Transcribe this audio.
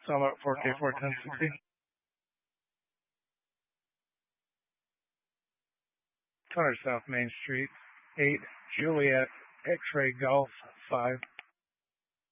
Summit 4K4 1060. South Main Street, 8 Juliet X-Ray Golf 5.